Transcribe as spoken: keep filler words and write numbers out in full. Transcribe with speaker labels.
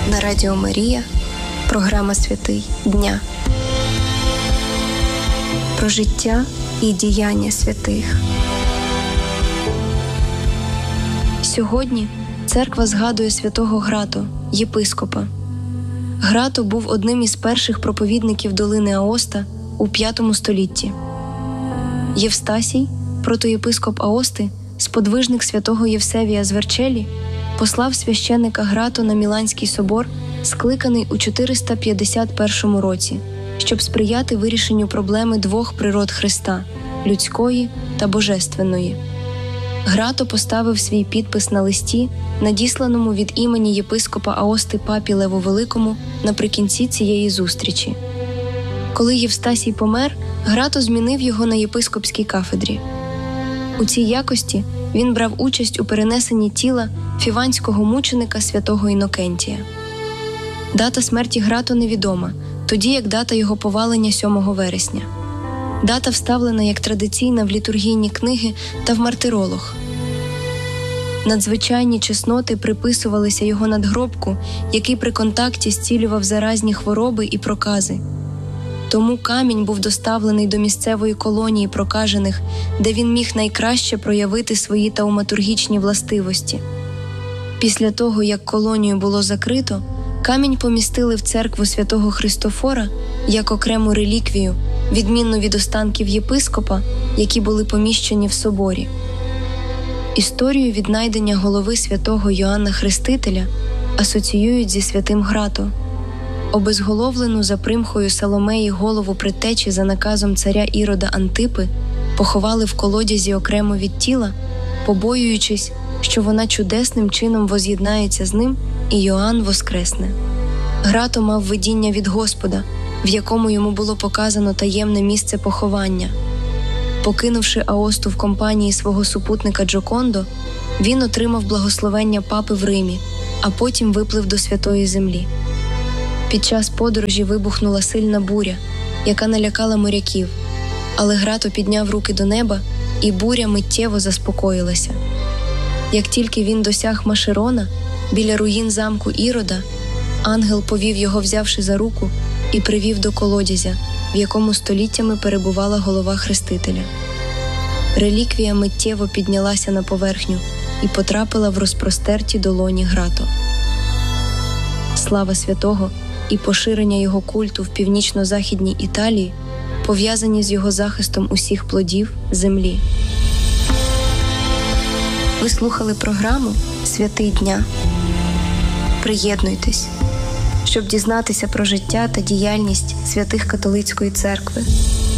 Speaker 1: На Радіо Марія програма «Святий дня». Про життя і діяння святих. Сьогодні церква згадує святого Грато, єпископа. Грато був одним із перших проповідників долини Аоста у п'ятому столітті. Євстасій, протоєпископ Аости, сподвижник святого Євсевія з Верчелі, послав священника Грато на Міланський собор, скликаний у чотириста п'ятдесят першому році, щоб сприяти вирішенню проблеми двох природ Христа – людської та божественної. Грато поставив свій підпис на листі, надісланому від імені єпископа Аости папі Леву Великому наприкінці цієї зустрічі. Коли Євстасій помер, Грато змінив його на єпископській кафедрі. У цій якості він брав участь у перенесенні тіла фіванського мученика святого Інокентія. Дата смерті Грато невідома, тоді як дата його повалення сьомого вересня. Дата вставлена як традиційна в літургійні книги та в мартиролог. Надзвичайні чесноти приписувалися його надгробку, який при контакті зцілював заразні хвороби і прокази. Тому камінь був доставлений до місцевої колонії прокажених, де він міг найкраще проявити свої тауматургічні властивості. Після того, як колонію було закрито, камінь помістили в церкву святого Христофора як окрему реліквію, відмінно від останків єпископа, які були поміщені в соборі. Історію віднайдення голови святого Йоанна Хрестителя асоціюють зі святим Грато. Обезголовлену за примхою Соломеї голову предтечі за наказом царя Ірода Антипи поховали в колодязі окремо від тіла, побоюючись, що вона чудесним чином воз'єднається з ним і Йоанн воскресне. Грато мав видіння від Господа, в якому йому було показано таємне місце поховання. Покинувши Аосту в компанії свого супутника Джокондо, він отримав благословення папи в Римі, а потім виплив до Святої Землі. Під час подорожі вибухнула сильна буря, яка налякала моряків, але Грато підняв руки до неба, і буря миттєво заспокоїлася. Як тільки він досяг Машерона, біля руїн замку Ірода, ангел повів його, взявши за руку, і привів до колодязя, в якому століттями перебувала голова Хрестителя. Реліквія миттєво піднялася на поверхню і потрапила в розпростерті долоні Грато. Слава святого і поширення його культу в північно-західній Італії пов'язані з його захистом усіх плодів землі. Ви слухали програму «Святий дня». Приєднуйтесь, щоб дізнатися про життя та діяльність святих католицької церкви.